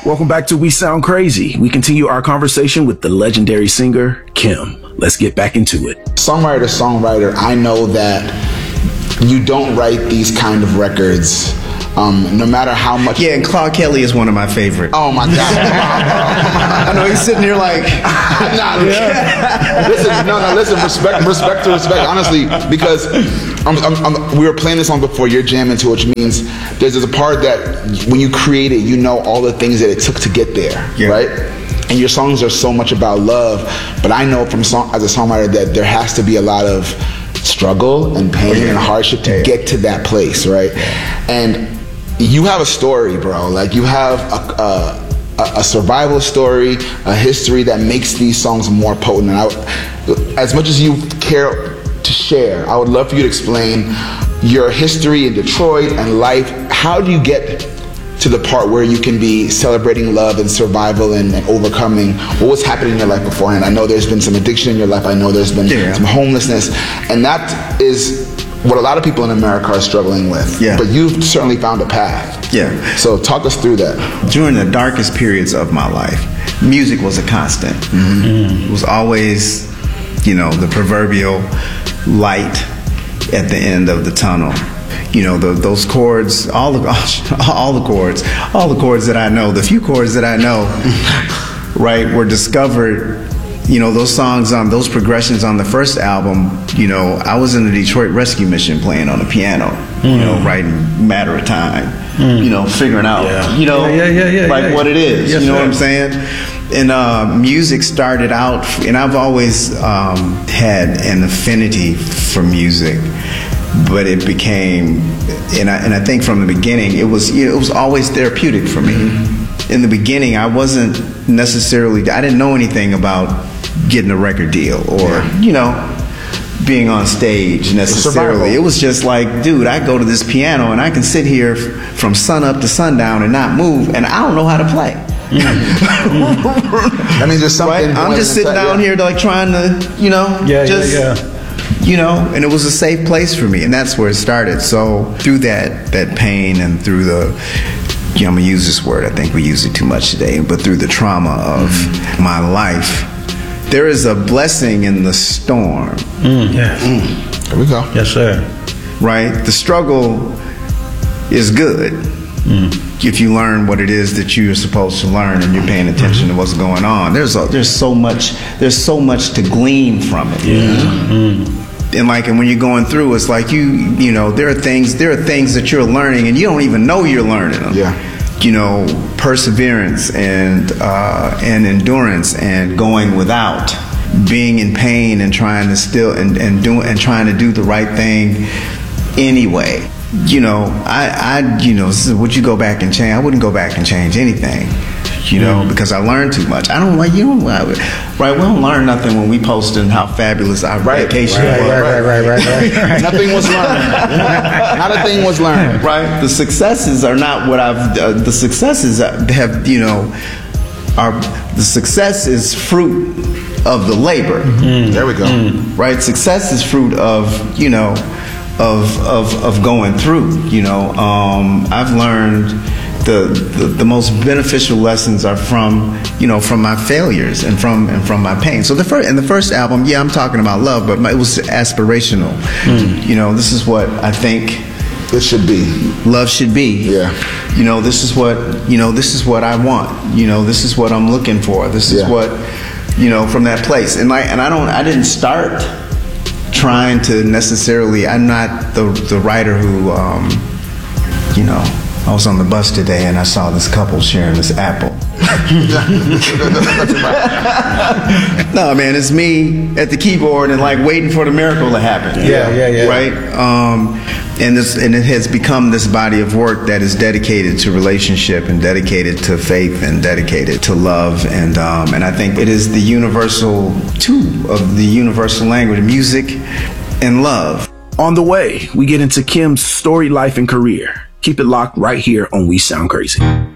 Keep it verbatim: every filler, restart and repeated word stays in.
Welcome back to We Sound Crazy. We continue our conversation with the legendary singer, Kim. Let's get back into it. Songwriter, songwriter, I know that you don't write these kind of records um, no matter how much. Yeah, and Claude Kelly is one of my favorites. Oh my God. I know he's sitting here like, nah, yeah. Listen, no, no, listen, respect, respect to respect, honestly, because I'm, I'm, I'm, we were playing this song before, you're jamming to it, which means there's, there's a part that when you create it, you know all the things that it took to get there, yeah. right? And your songs are so much about love, but I know from song, as a songwriter that there has to be a lot of struggle and pain oh, yeah. and hardship to yeah. get to that place, right? Yeah. And you have a story, bro. Like you have a, a, a survival story, a history that makes these songs more potent. And I, as much as you care to share, I would love for you to explain your history in Detroit and life. How do you get to the part where you can be celebrating love and survival and, and overcoming what was happening in your life beforehand? I know there's been some addiction in your life. I know there's been yeah. some homelessness. And that is what a lot of people in America are struggling with. Yeah. But you've certainly found a path. Yeah. So talk us through that. During the darkest periods of my life, music was a constant. Mm-hmm. Mm. It was always, you know, the proverbial light at the end of the tunnel. You know, the, those chords, all the all the chords, all the chords that I know, the few chords that I know, right, were discovered. You know, those songs, um, those progressions on the first album, you know, I was in the Detroit Rescue Mission playing on the piano, mm. you know, writing Matter of Time, mm. you know, figuring out, yeah. you know, yeah, yeah, yeah, yeah, like yeah. what it is, yes, you know sir. What I'm saying? And uh, music started out, and I've always um, had an affinity for music, but it became, and I, and I think from the beginning, it was, it was always therapeutic for me. Mm-hmm. In the beginning, I wasn't necessarily, I didn't know anything about getting a record deal or, yeah. you know, being on stage necessarily. It was just like, dude, I go to this piano and I can sit here f- from sun up to sundown and not move, and I don't know how to play. Mm-hmm. That means there's something. Right? I'm just sitting down yeah. here like trying to, you know, yeah, just, yeah, yeah. you know, and it was a safe place for me, and that's where it started. So through that, that pain and through the, you know, I'm gonna use this word, I think we use it too much today, but through the trauma of mm-hmm. my life, there is a blessing in the storm. Mm, yes. Mm. There we go. Yes, sir. Right? The struggle is good mm. if you learn what it is that you're supposed to learn and you're paying attention to what's going on. There's a, there's so much there's so much to glean from it. Yeah. Mm. And like, and when you're going through, it's like you you know there are things there are things that you're learning and you don't even know you're learning them. Yeah. You know, perseverance and uh, and endurance and going without, being in pain and trying to still and and doing and trying to do the right thing anyway. You know, I I you know, would you go back and change? I wouldn't go back and change anything. You know, mm-hmm. because I learned too much. I don't like you don't right. We don't learn nothing when we posting how fabulous our right, vacation right, was. Right, right, right, right, right, right. Nothing was learned. Not a thing was learned. Right. The successes are not what I've. Uh, the successes have you know, are the success is fruit of the labor. Mm-hmm. There we go. Mm. Right. Success is fruit of you know, of of of going through. You know, um, I've learned. The, the the most beneficial lessons are from you know from my failures and from and from my pain. So the first in the first album, yeah, I'm talking about love, but my, it was aspirational. Mm. You know, this is what I think it should be. Love should be. Yeah. You know, this is what you know. This is what I want. You know, this is what I'm looking for. This is yeah. what you know from that place. And like, and I don't. I didn't start trying to necessarily. I'm not the the writer who, um, you know. I was on the bus today and I saw this couple sharing this apple. No, man, it's me at the keyboard and like waiting for the miracle to happen. Yeah, yeah, yeah. Right? Um, and this, and it has become this body of work that is dedicated to relationship and dedicated to faith and dedicated to love. And um, and I think it is the universal, two of the universal language, music and love. On the way, we get into Kim's story, life, and career. Keep it locked right here on We Sound Crazy.